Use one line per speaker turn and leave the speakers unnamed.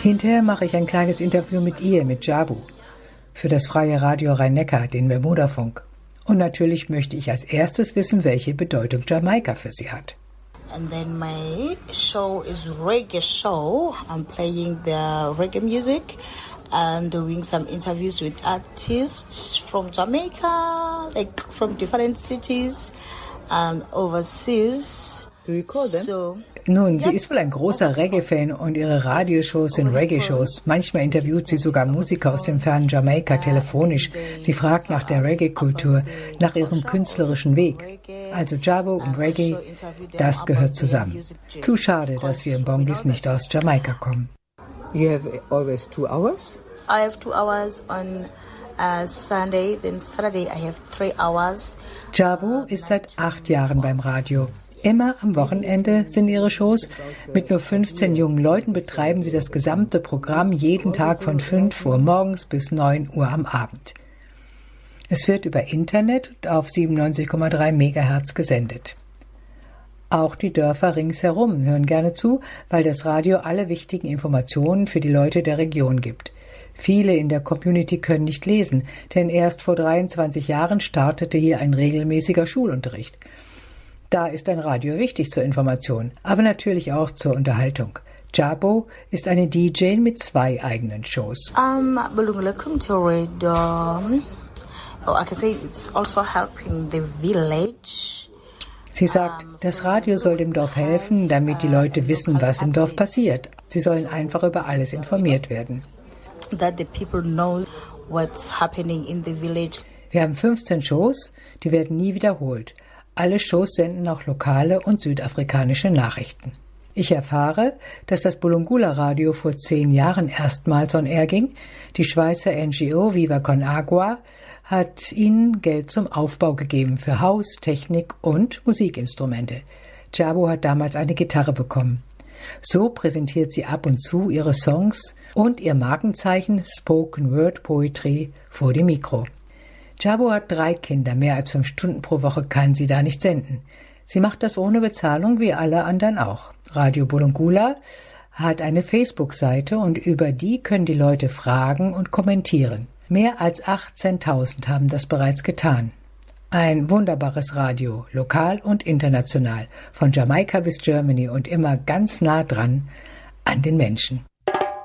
Hinterher mache ich ein kleines Interview mit ihr, mit Jabu, für das Freie Radio Rhein-Neckar, den Bermudafunk. Und natürlich möchte ich als erstes wissen, welche Bedeutung Jamaika für sie hat.
And then my show is reggae show. I'm playing the reggae music and doing some interviews with artists from Jamaica, like from different cities and overseas.
Do you call them? Nun, sie ist wohl ein großer Reggae-Fan und ihre Radioshows sind Reggae-Shows. Manchmal interviewt sie sogar Musiker aus dem fernen Jamaika telefonisch. Sie fragt nach der Reggae-Kultur, nach ihrem künstlerischen Weg. Also Jabu und Reggae, das gehört zusammen. Zu schade, dass wir in Bongis nicht aus Jamaika kommen. You have always 2 hours?
I have 2 hours on Sunday, then Saturday I have 3 hours.
Jabu ist seit 8 Jahren beim Radio. Immer am Wochenende sind ihre Shows. Mit nur 15 jungen Leuten betreiben sie das gesamte Programm jeden Tag von 5 Uhr morgens bis 9 Uhr am Abend. Es wird über Internet und auf 97,3 Megahertz gesendet. Auch die Dörfer ringsherum hören gerne zu, weil das Radio alle wichtigen Informationen für die Leute der Region gibt. Viele in der Community können nicht lesen, denn erst vor 23 Jahren startete hier ein regelmäßiger Schulunterricht. Da ist ein Radio wichtig zur Information, aber natürlich auch zur Unterhaltung. Jabu ist eine DJ mit 2 eigenen Shows.
Bulungula Community Radio. I can say it's also helping the village.
Sie sagt, das Radio soll dem Dorf helfen, damit die Leute wissen, was im Dorf passiert. Sie sollen einfach über alles informiert werden.
That the people know what's happening in the village.
Wir haben 15 Shows, die werden nie wiederholt. Alle Shows senden auch lokale und südafrikanische Nachrichten. Ich erfahre, dass das Bulungula Radio vor 10 Jahren erstmals on air ging. Die Schweizer NGO Viva Con Agua hat ihnen Geld zum Aufbau gegeben für Haus, Technik und Musikinstrumente. Jabu hat damals eine Gitarre bekommen. So präsentiert sie ab und zu ihre Songs und ihr Markenzeichen Spoken Word Poetry vor dem Mikro. Jabu hat 3 Kinder, mehr als 5 Stunden pro Woche kann sie da nicht senden. Sie macht das ohne Bezahlung, wie alle anderen auch. Radio Bulungula hat eine Facebook-Seite und über die können die Leute fragen und kommentieren. Mehr als 18.000 haben das bereits getan. Ein wunderbares Radio, lokal und international, von Jamaika bis Germany und immer ganz nah dran an den Menschen.